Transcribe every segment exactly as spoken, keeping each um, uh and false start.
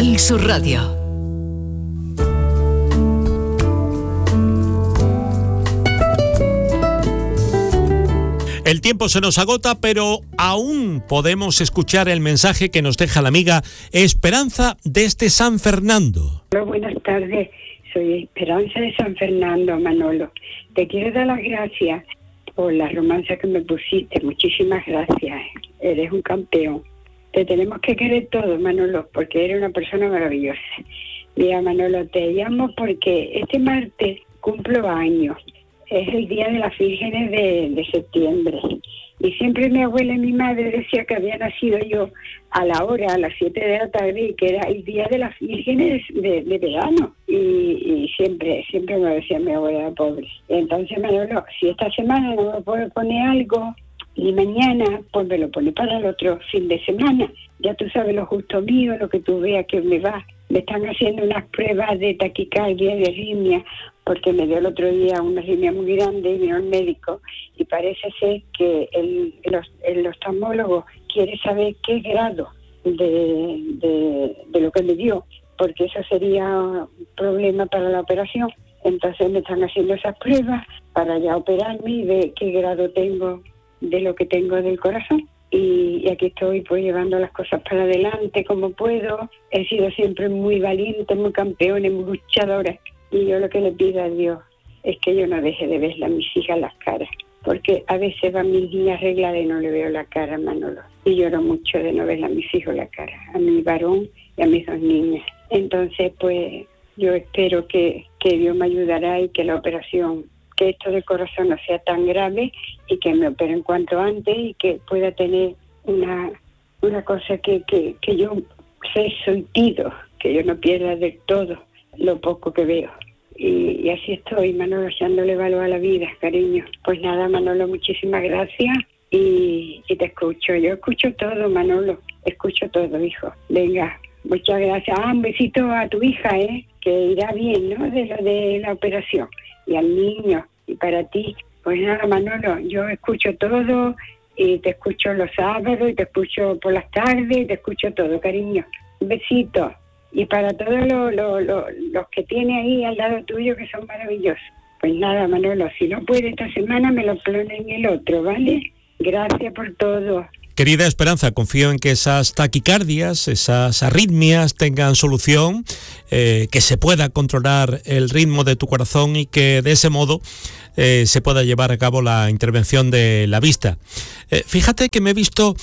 Canal Sur Radio. El tiempo se nos agota, pero aún podemos escuchar el mensaje que nos deja la amiga Esperanza desde San Fernando. Hola, buenas tardes. Soy Esperanza de San Fernando, Manolo. Te quiero dar las gracias por la romanza que me pusiste. Muchísimas gracias. Eres un campeón. Te tenemos que querer todos, Manolo, porque eres una persona maravillosa. Mira, Manolo, te llamo porque este martes cumplo años. Es el día de las vírgenes de, de septiembre. Y siempre mi abuela y mi madre decía que había nacido yo a la hora, a las siete de la tarde, y que era el día de las vírgenes de, de verano. Y, y siempre siempre me decía mi abuela, pobre. Entonces, Manolo, si esta semana no me puedo poner algo, ni mañana, pues me lo pone para el otro fin de semana. Ya tú sabes lo justo mío, lo que tú veas que me va. Me están haciendo unas pruebas de taquicardia y de arritmia, porque me dio el otro día una arritmia muy grande y vino el médico, y parece ser que el, el, el oftalmólogo quiere saber qué grado de, de, de lo que me dio, porque eso sería un problema para la operación. Entonces me están haciendo esas pruebas para ya operarme y ver qué grado tengo de lo que tengo del corazón. Y, y aquí estoy pues llevando las cosas para adelante como puedo. He sido siempre muy valiente, muy campeona, muy luchadora. Y yo lo que le pido a Dios es que yo no deje de verle a mis hijas las caras. Porque a veces van mis niñas arregladas y no le veo la cara, Manolo. Y lloro mucho de no verle a mis hijos la cara, a mi varón y a mis dos niñas. Entonces, pues, yo espero que, que Dios me ayudará y que la operación, que esto del corazón no sea tan grave y que me operen cuanto antes y que pueda tener una, una cosa que, que, que yo sé sentido, que yo no pierda del todo lo poco que veo. Y, y así estoy, Manolo, echándole valor a la vida, cariño. Pues nada, Manolo, muchísimas gracias y, y te escucho. Yo escucho todo, Manolo, escucho todo, hijo. Venga, muchas gracias. Ah, un besito a tu hija, ¿eh? Que irá bien, ¿no? De lo de la operación. Y al niño, y para ti. Pues nada, Manolo, yo escucho todo y te escucho los sábados y te escucho por las tardes y te escucho todo, cariño. Un besito. Y para todos lo, lo, lo, los que tiene ahí al lado tuyo, que son maravillosos. Pues nada, Manolo, si no puede esta semana, me lo pone en el otro, ¿vale? Gracias por todo. Querida Esperanza, confío en que esas taquicardias, esas arritmias tengan solución, eh, que se pueda controlar el ritmo de tu corazón y que de ese modo eh, se pueda llevar a cabo la intervención de la vista. Eh, fíjate que me he visto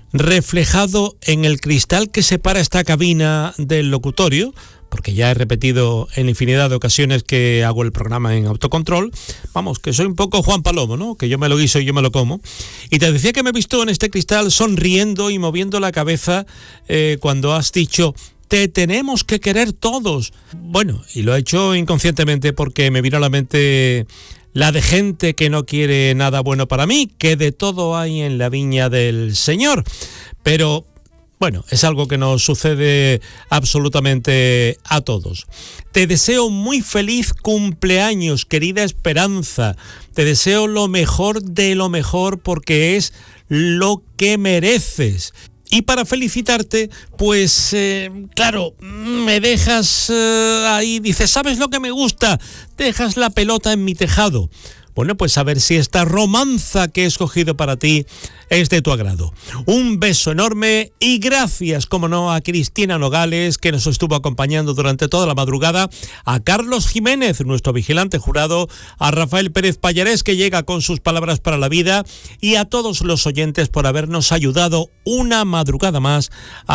reflejado en el cristal que separa esta cabina del locutorio, porque ya he repetido en infinidad de ocasiones que hago el programa en autocontrol. Vamos, que soy un poco Juan Palomo, ¿no? Que yo me lo guiso y yo me lo como. Y te decía que me he visto en este cristal sonriendo y moviendo la cabeza eh, cuando has dicho: te tenemos que querer todos. Bueno, y lo he hecho inconscientemente porque me vino a la mente la de gente que no quiere nada bueno para mí, que de todo hay en la viña del Señor. Pero bueno, es algo que nos sucede absolutamente a todos. Te deseo muy feliz cumpleaños, querida Esperanza. Te deseo lo mejor de lo mejor porque es lo que mereces. Y para felicitarte, pues, eh, claro, me dejas eh, ahí, dices, ¿sabes lo que me gusta? Dejas la pelota en mi tejado. Bueno, pues a ver si esta romanza que he escogido para ti es de tu agrado. Un beso enorme y gracias, como no, a Cristina Nogales, que nos estuvo acompañando durante toda la madrugada, a Carlos Jiménez, nuestro vigilante jurado, a Rafael Pérez Pallarés, que llega con sus palabras para la vida, y a todos los oyentes por habernos ayudado una madrugada más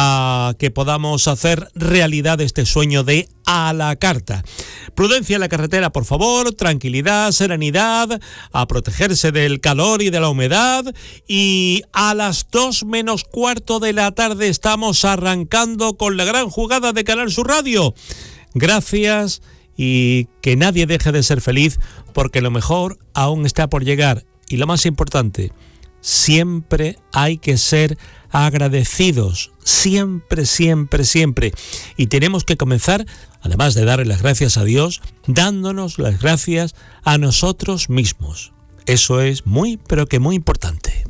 a que podamos hacer realidad este sueño de A la Carta. Prudencia en la carretera, por favor, tranquilidad, serenidad, a protegerse del calor y de la humedad. Y a las dos menos cuarto de la tarde estamos arrancando con la gran jugada de Canal Sur Radio. Gracias y que nadie deje de ser feliz, porque lo mejor aún está por llegar. Y lo más importante, siempre hay que ser agradecidos, siempre, siempre, siempre. Y tenemos que comenzar, además de darle las gracias a Dios, dándonos las gracias a nosotros mismos. Eso es muy, pero que muy importante.